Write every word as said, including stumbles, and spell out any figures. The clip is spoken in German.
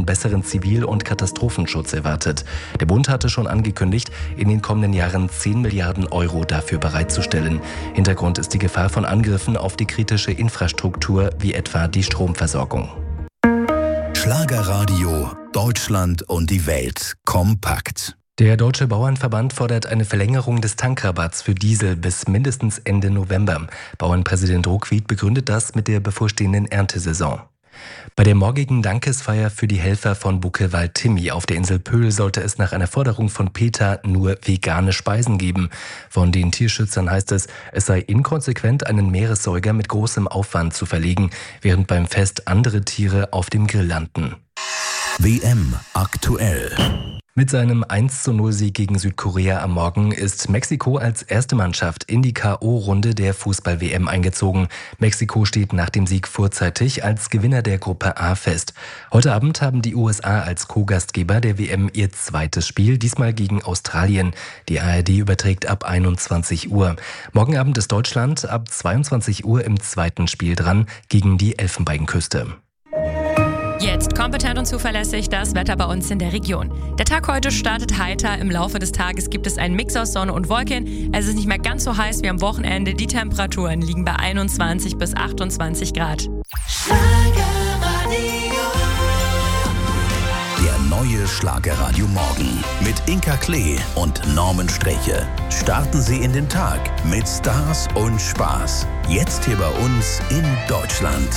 besseren Zivil- und Katastrophenschutz erwartet. Der Bund hatte schon angekündigt, in den kommenden Jahren zehn Milliarden Euro dafür bereitzustellen. Hintergrund ist die Gefahr von Angriffen auf die kritische Infrastruktur, wie etwa die Stromversorgung. Schlagerradio Deutschland und die Welt kompakt. Der Deutsche Bauernverband fordert eine Verlängerung des Tankrabatts für Diesel bis mindestens Ende November. Bauernpräsident Ruckwied begründet das mit der bevorstehenden Erntesaison. Bei der morgigen Dankesfeier für die Helfer von Buckelwald-Timmi auf der Insel Pöhl sollte es nach einer Forderung von Peter nur vegane Speisen geben. Von den Tierschützern heißt es, es sei inkonsequent, einen Meeressäuger mit großem Aufwand zu verlegen, während beim Fest andere Tiere auf dem Grill landen. W M aktuell. Mit seinem eins zu null Sieg gegen Südkorea am Morgen ist Mexiko als erste Mannschaft in die K O-Runde der Fußball-W M eingezogen. Mexiko steht nach dem Sieg vorzeitig als Gewinner der Gruppe A fest. Heute Abend haben die U S A als Co-Gastgeber der W M ihr zweites Spiel, diesmal gegen Australien. Die A R D überträgt ab einundzwanzig Uhr. Morgen Abend ist Deutschland ab zweiundzwanzig Uhr im zweiten Spiel dran gegen die Elfenbeinküste. Jetzt kompetent und zuverlässig das Wetter bei uns in der Region. Der Tag heute startet heiter. Im Laufe des Tages gibt es einen Mix aus Sonne und Wolken. Es ist nicht mehr ganz so heiß wie am Wochenende. Die Temperaturen liegen bei einundzwanzig bis achtundzwanzig Grad. Der neue Schlagerradio Morgen mit Inka Klee und Norman Streche. Starten Sie in den Tag mit Stars und Spaß. Jetzt hier bei uns in Deutschland.